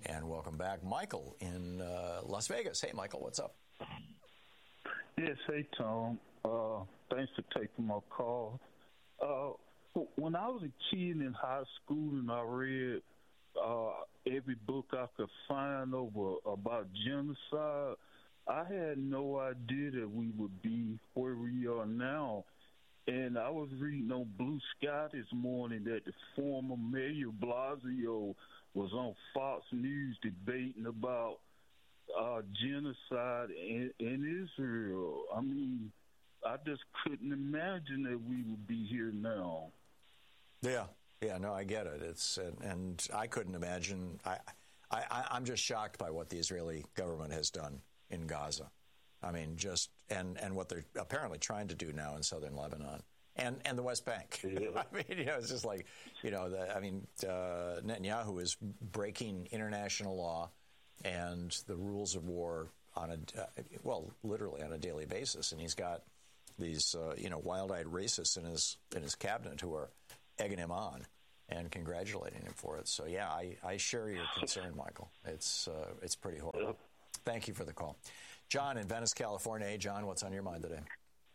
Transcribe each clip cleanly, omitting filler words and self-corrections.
And welcome back, Michael in Las Vegas. Hey, Michael, what's up? Yes, hey, Tom. Thanks for taking my call. When I was a kid in high school and I read every book I could find about genocide, I had no idea that we would be where we are now. And I was reading on Blue Sky this morning that the former Mayor Blasio was on Fox News debating about genocide in Israel. I mean, I just couldn't imagine that we would be here now. Yeah, no, I get it. And I couldn't imagine. I'm just shocked by what the Israeli government has done in Gaza. I mean, and what they're apparently trying to do now in southern Lebanon and the West Bank. Yeah. I mean, it's just like, Netanyahu is breaking international law and the rules of war on literally on a daily basis. And he's got these, wild-eyed racists in his cabinet who are egging him on and congratulating him for it. So, yeah, I share your concern, Michael. It's pretty horrible. Thank you for the call. John in Venice, California. Hey, John, what's on your mind today?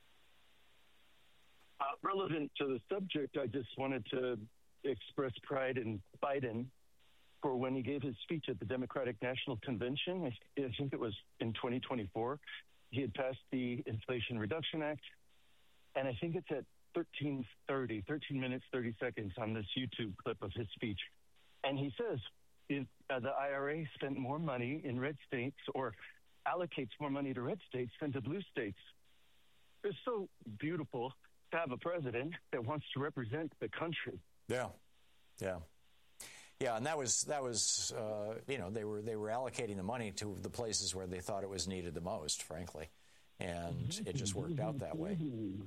Relevant to the subject, I just wanted to express pride in Biden for when he gave his speech at the Democratic National Convention. I think it was in 2024. He had passed the Inflation Reduction Act, and I think it's at 13 minutes, 30 seconds on this YouTube clip of his speech. And he says the IRA spent more money in red states or allocates more money to red states than to blue states. It's so beautiful to have a president that wants to represent the country. Yeah. And that was they were allocating the money to the places where they thought it was needed the most, frankly, and it just worked out that way.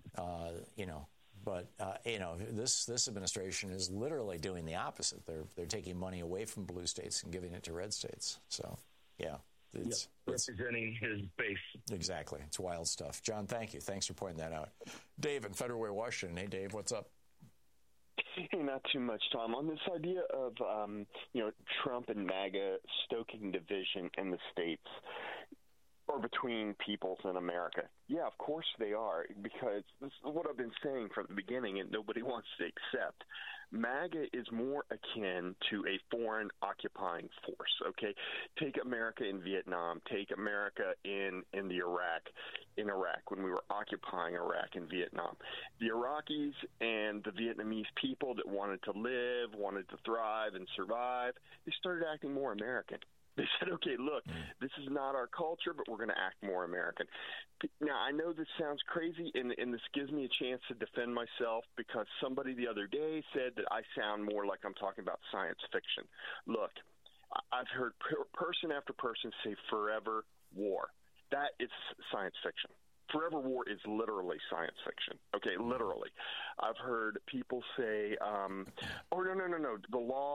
But this administration is literally doing the opposite. They're taking money away from blue states and giving it to red states. So, yeah. It's representing his base. Exactly. It's wild stuff. John, thank you. Thanks for pointing that out. Dave in Federal Way, Washington. Hey, Dave, what's up? Hey, not too much, Tom. On this idea of, Trump and MAGA stoking division in the states or between peoples in America. Yeah, of course they are, because this is what I've been saying from the beginning and nobody wants to accept. MAGA is more akin to a foreign occupying force, okay? Take America in Vietnam. Take America in Iraq when we were occupying Iraq and Vietnam. The Iraqis and the Vietnamese people that wanted to live, wanted to thrive and survive, they started acting more American. They said, okay, look, this is not our culture, but we're going to act more American. Now, I know this sounds crazy, and this gives me a chance to defend myself because somebody the other day said that I sound more like I'm talking about science fiction. Look, I've heard person after person say forever war. That is science fiction. Forever war is literally science fiction. Okay, literally. I've heard people say, no. The law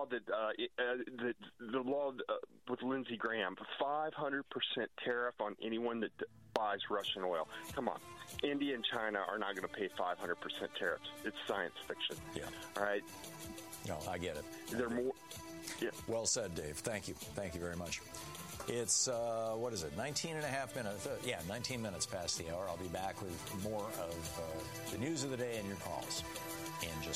with Lindsey Graham, 500% tariff on anyone that buys Russian oil. Come on. India and China are not going to pay 500% tariffs. It's science fiction. Yeah. All right? No, I get it. They're more... Yeah. Well said, Dave. Thank you. Thank you very much. It's, 19 and a half minutes? 19 minutes past the hour. I'll be back with more of the news of the day and your calls in just